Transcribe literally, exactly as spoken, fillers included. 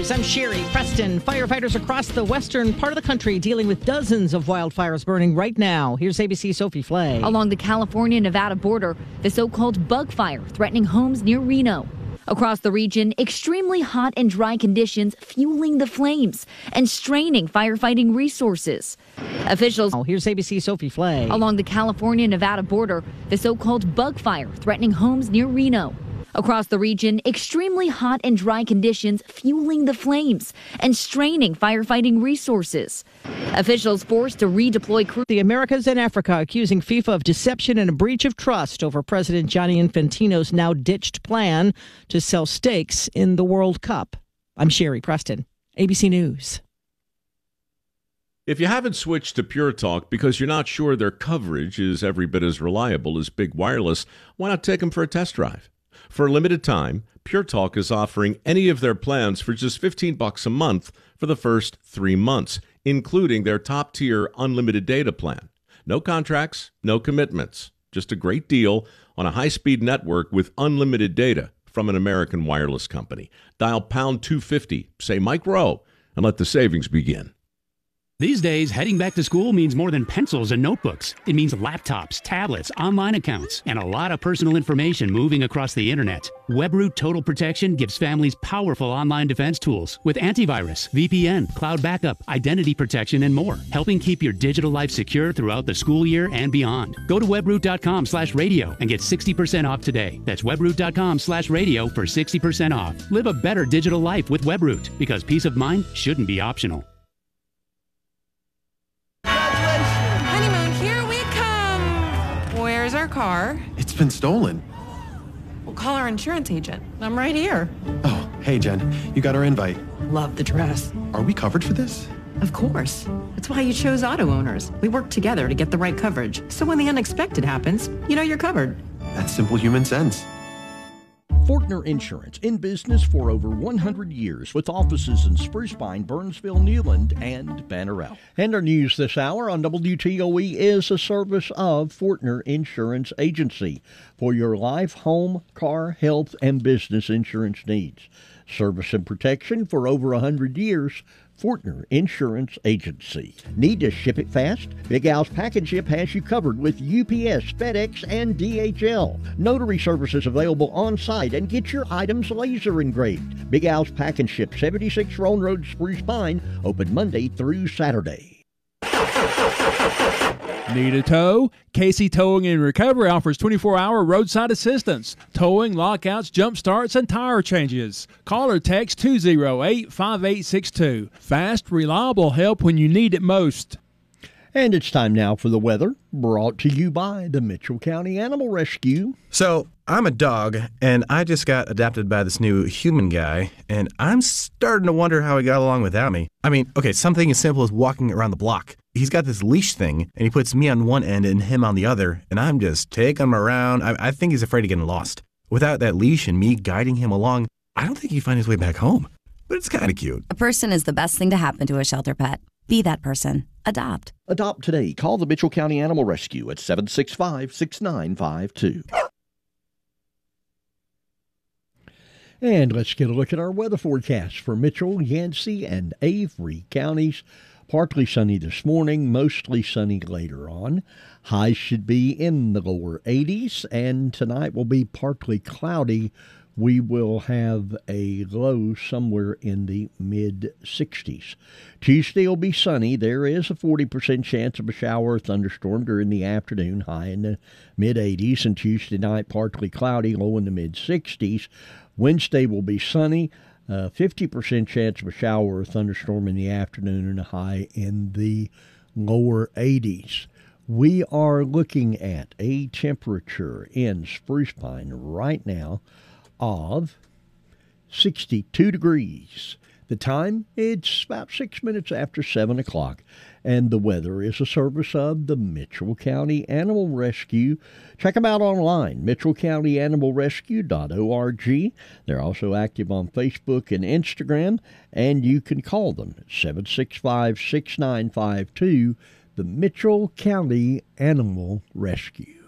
News. I'm Sherry Preston. Firefighters across the western part of the country dealing with dozens of wildfires burning right now. Here's A B C's Sophie Flay. Along the California-Nevada border, the so-called bug fire threatening homes near Reno. Across the region, extremely hot and dry conditions fueling the flames and straining firefighting resources. Officials. Oh, here's A B C's Sophie Flay. Along the California-Nevada border, the so-called bug fire threatening homes near Reno. Across the region, extremely hot and dry conditions fueling the flames and straining firefighting resources. Officials forced to redeploy crews. The Americas and Africa accusing FIFA of deception and a breach of trust over President Gianni Infantino's now ditched plan to sell stakes in the World Cup. I'm Sherry Preston, A B C News. If you haven't switched to Pure Talk because you're not sure their coverage is every bit as reliable as Big Wireless, why not take them for a test drive? For a limited time, Pure Talk is offering any of their plans for just fifteen bucks a month for the first three months, including their top-tier unlimited data plan. No contracts, no commitments, just a great deal on a high-speed network with unlimited data from an American wireless company. Dial pound two fifty, say Mike Rowe, and let the savings begin. These days, heading back to school means more than pencils and notebooks. It means laptops, tablets, online accounts, and a lot of personal information moving across the internet. WebRoot Total Protection gives families powerful online defense tools with antivirus, V P N, cloud backup, identity protection, and more, helping keep your digital life secure throughout the school year and beyond. Go to webroot.com slash radio and get sixty percent off today. That's webroot.com slash radio for sixty percent off. Live a better digital life with WebRoot, because peace of mind shouldn't be optional. Where's our car? It's been stolen. We'll call our insurance agent. I'm right here. Oh, hey, Jen. You got our invite. Love the dress. Are we covered for this? Of course. That's why you chose Auto Owners. We work together to get the right coverage. So when the unexpected happens, you know you're covered. That's simple human sense. Fortner Insurance, in business for over one hundred years, with offices in Spruce Pine, Burnsville, Newland, and Banner Elk. And our news this hour on W T O E is a service of Fortner Insurance Agency for your life, home, car, health, and business insurance needs. Service and protection for over one hundred years. Fortner Insurance Agency. Need to ship it fast? Big Al's Package Ship has you covered with U P S, FedEx, and D H L. Notary services available on site, and get your items laser engraved. Big Al's Package Ship, seventy-six Roan Road, Spruce Pine, open Monday through Saturday. Need a tow? Casey Towing and Recovery offers twenty-four hour roadside assistance, towing, lockouts, jump starts, and tire changes. Call or text two oh eight, five eight six two. Fast, reliable help when you need it most. And it's time now for the weather, brought to you by the Mitchell County Animal Rescue. So, I'm a dog, and I just got adopted by this new human guy, and I'm starting to wonder how he got along without me. I mean, okay, something as simple as walking around the block. He's got this leash thing, and he puts me on one end and him on the other, and I'm just taking him around. I, I think he's afraid of getting lost. Without that leash and me guiding him along, I don't think he'd find his way back home. But it's kind of cute. A person is the best thing to happen to a shelter pet. Be that person. Adopt. Adopt today. Call the Mitchell County Animal Rescue at seven six five, six nine five two. And let's get a look at our weather forecast for Mitchell, Yancey, and Avery counties. Partly sunny this morning, mostly sunny later on. Highs should be in the lower eighties, and tonight will be partly cloudy. We will have a low somewhere in the mid sixties. Tuesday will be sunny. There is a forty percent chance of a shower or thunderstorm during the afternoon, high in the mid eighties, and Tuesday night partly cloudy, low in the mid sixties. Wednesday will be sunny. Uh, fifty percent chance of a shower or thunderstorm in the afternoon, and a high in the lower eighties. We are looking at a temperature in Spruce Pine right now of sixty-two degrees. The time, it's about six minutes after seven o'clock. And the weather is a service of the Mitchell County Animal Rescue. Check them out online, mitchell county animal rescue dot org. They're also active on Facebook and Instagram, and you can call them at seven six five, six nine five two, the Mitchell County Animal Rescue.